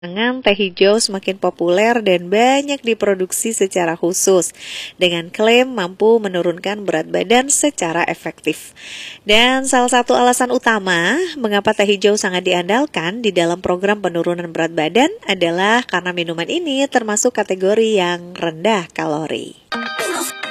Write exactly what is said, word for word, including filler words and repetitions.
Belakangan, teh hijau semakin populer dan banyak diproduksi secara khusus, dengan klaim mampu menurunkan berat badan secara efektif. Dan salah satu alasan utama mengapa teh hijau sangat diandalkan di dalam program penurunan berat badan adalah karena minuman ini termasuk kategori yang rendah kalori.